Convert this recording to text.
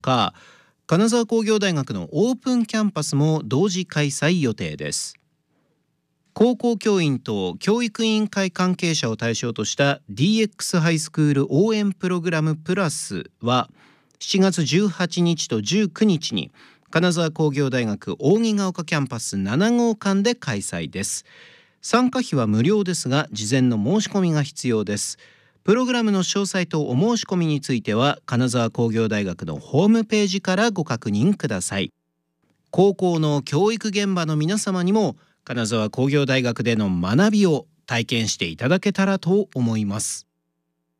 か、金沢工業大学のオープンキャンパスも同時開催予定です。高校教員と教育委員会関係者を対象とした DX ハイスクール応援プログラムプラスは7月18日と19日に金沢工業大学扇ヶ丘キャンパス7号館で開催です。参加費は無料ですが事前の申し込みが必要です。プログラムの詳細とお申し込みについては金沢工業大学のホームページからご確認ください。高校の教育現場の皆様にも金沢工業大学での学びを体験していただけたらと思います。